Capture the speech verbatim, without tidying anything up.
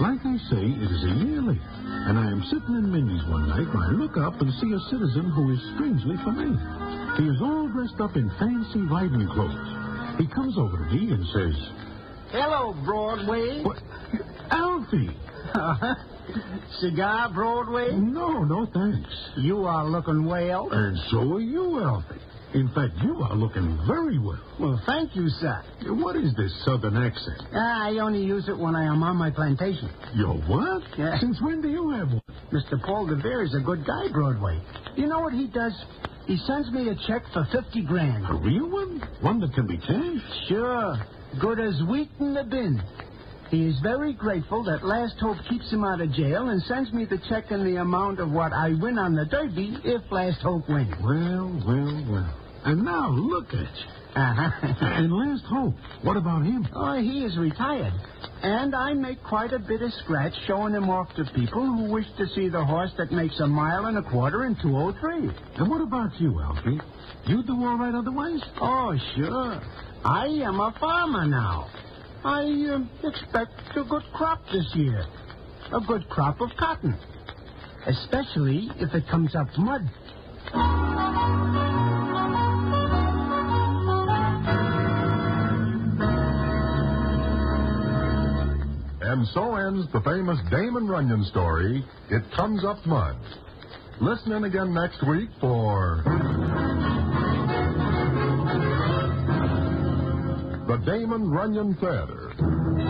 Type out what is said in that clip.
Like I say, it is a year late, and I am sitting in Mindy's one night when I look up and see a citizen who is strangely familiar. He is all dressed up in fancy riding clothes. He comes over to me and says, "Hello, Broadway." "What? Alfie!" Cigar, Broadway? No, no, thanks. You are looking well. And so are you, Alfie. In fact, you are looking very well. Well, thank you, sir. What is this southern accent? Ah, I only use it when I am on my plantation. Your what? Yeah. Since when do you have one? Mister Paul DeVere is a good guy, Broadway. You know what he does? He sends me a check for fifty grand. A real one? One that can be cashed? Sure. Good as wheat in the bin. He is very grateful that Last Hope keeps him out of jail and sends me the check in the amount of what I win on the Derby if Last Hope wins. Well, well, well. And now look at you. Uh-huh. And Last Hope, what about him? Oh, he is retired. And I make quite a bit of scratch showing him off to people who wish to see the horse that makes a mile and a quarter in two oh three. And what about you, Alfie? You do all right otherwise? Oh, sure. I am a farmer now. I uh, expect a good crop this year. A good crop of cotton. Especially if it comes up mud. And so ends the famous Damon Runyon story, It Comes Up Mud. Listen in again next week for The Damon Runyon Theater.